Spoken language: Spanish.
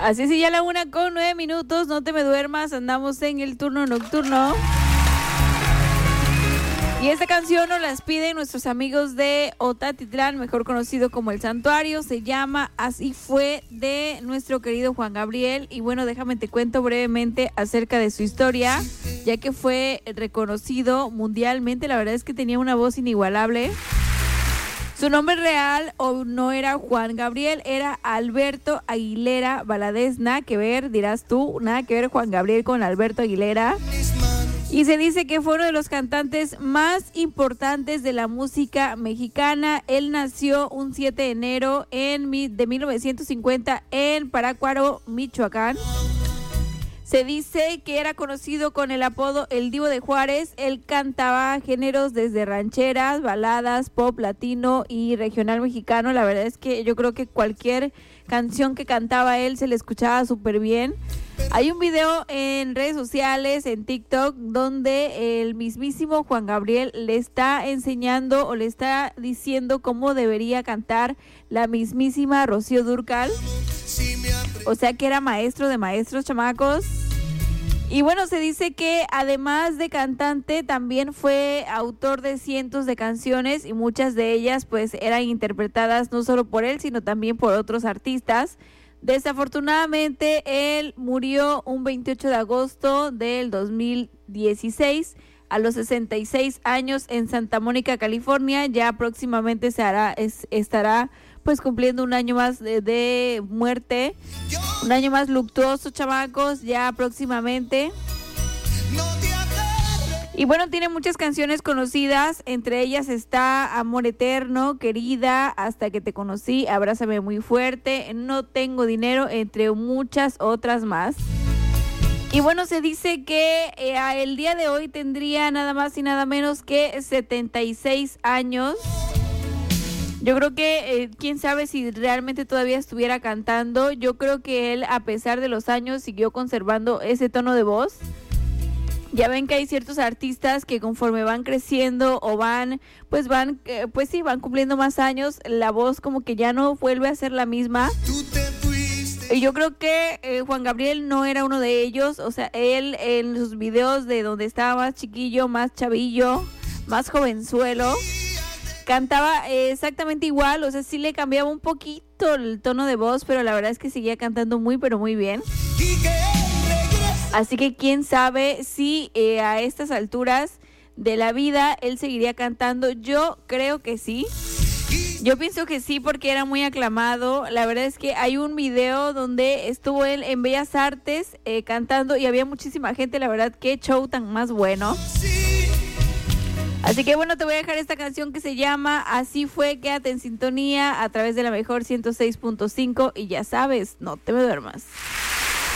Así es, ya la 1:09, no te me duermas, andamos en el turno nocturno. Y esta canción nos las piden nuestros amigos de Otatitlán, mejor conocido como El Santuario. Se llama Así Fue, de nuestro querido Juan Gabriel. Y bueno, déjame te cuento brevemente acerca de su historia, ya que fue reconocido mundialmente. La verdad es que tenía una voz inigualable. Su nombre real no era Juan Gabriel, era Alberto Aguilera Valadez. Nada que ver, dirás tú, nada que ver Juan Gabriel con Alberto Aguilera. Y se dice que fue uno de los cantantes más importantes de la música mexicana. Él nació un 7 de enero de 1950 en Parácuaro, Michoacán. Se dice que era conocido con el apodo El Divo de Juárez. Él cantaba géneros desde rancheras, baladas, pop latino y regional mexicano. La verdad es que yo creo que cualquier canción que cantaba él se le escuchaba súper bien. Hay un video en redes sociales, en TikTok, donde el mismísimo Juan Gabriel le está enseñando o le está diciendo cómo debería cantar la mismísima Rocío Dúrcal. O sea que era maestro de maestros, chamacos. Y bueno, se dice que además de cantante, también fue autor de cientos de canciones y muchas de ellas pues eran interpretadas no solo por él, sino también por otros artistas. Desafortunadamente, él murió un 28 de agosto del 2016 a los 66 años en Santa Mónica, California. Ya próximamente estará pues cumpliendo un año más de muerte, un año más luctuoso, chamacos, ya próximamente. Y bueno, tiene muchas canciones conocidas, entre ellas está Amor Eterno, Querida, Hasta que te conocí, Abrázame muy fuerte, No tengo dinero, entre muchas otras más. Y bueno, se dice que el día de hoy tendría nada más y nada menos que 76 años. Yo creo que quién sabe si realmente todavía estuviera cantando. Yo creo que él, a pesar de los años, siguió conservando ese tono de voz. Ya ven que hay ciertos artistas que conforme van creciendo o van cumpliendo más años, la voz como que ya no vuelve a ser la misma. Y yo creo que Juan Gabriel no era uno de ellos. O sea, él en sus videos de donde estaba más chiquillo, más chavillo, más jovenzuelo, cantaba exactamente igual. O sea, sí le cambiaba un poquito el tono de voz, pero la verdad es que seguía cantando muy, pero muy bien. Así que quién sabe si a estas alturas de la vida él seguiría cantando. Yo creo que sí. Yo pienso que sí, porque era muy aclamado. La verdad es que hay un video donde estuvo él en Bellas Artes cantando y había muchísima gente. La verdad, qué show tan más bueno. Así que bueno, te voy a dejar esta canción que se llama Así Fue. Quédate en sintonía a través de la mejor 106.5 y ya sabes, no te me duermas.